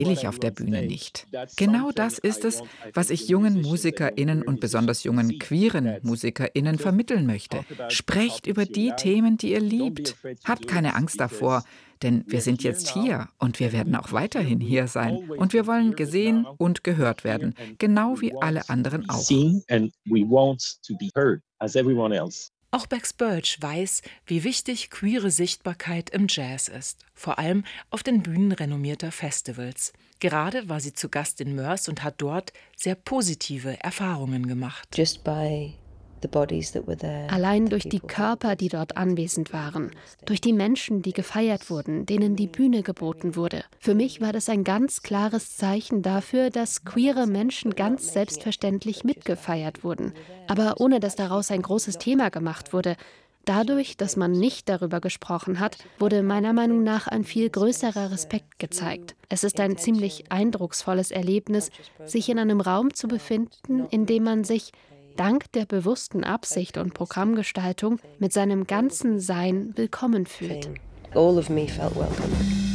ich auf der Bühne nicht. Genau das ist es, was ich jungen MusikerInnen und besonders jungen queeren MusikerInnen vermitteln möchte. Sprecht über die Themen, die ihr liebt. Habt keine Angst davor, denn wir sind jetzt hier und wir werden auch weiterhin hier sein. Und wir wollen gesehen und gehört werden, genau wie alle anderen auch. Auch Bex Birch weiß, wie wichtig queere Sichtbarkeit im Jazz ist, vor allem auf den Bühnen renommierter Festivals. Gerade war sie zu Gast in Moers und hat dort sehr positive Erfahrungen gemacht. Allein durch die Körper, die dort anwesend waren, durch die Menschen, die gefeiert wurden, denen die Bühne geboten wurde. Für mich war das ein ganz klares Zeichen dafür, dass queere Menschen ganz selbstverständlich mitgefeiert wurden, aber ohne dass daraus ein großes Thema gemacht wurde. Dadurch, dass man nicht darüber gesprochen hat, wurde meiner Meinung nach ein viel größerer Respekt gezeigt. Es ist ein ziemlich eindrucksvolles Erlebnis, sich in einem Raum zu befinden, in dem man sich dank der bewussten Absicht und Programmgestaltung mit seinem ganzen Sein willkommen fühlt.